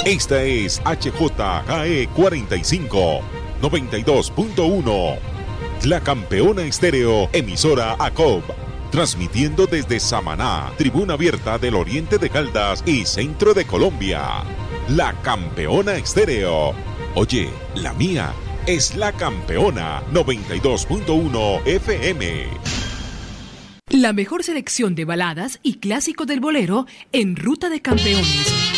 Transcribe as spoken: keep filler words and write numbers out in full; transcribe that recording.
Esta es H J K E cuarenta y cinco, noventa y dos punto uno. La Campeona Estéreo, emisora A C O B. Transmitiendo desde Samaná, tribuna abierta del oriente de Caldas y centro de Colombia. La Campeona Estéreo. Oye, la mía es La Campeona noventa y dos punto uno F M. La mejor selección de baladas y clásicos del bolero en Ruta de Campeones